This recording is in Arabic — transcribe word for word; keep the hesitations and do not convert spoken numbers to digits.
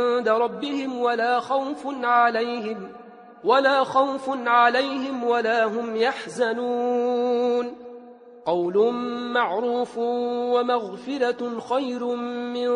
عند ربهم ولا خوف عليهم ولا خوف عليهم ولا هم يحزنون قول معروف ومغفرة خير من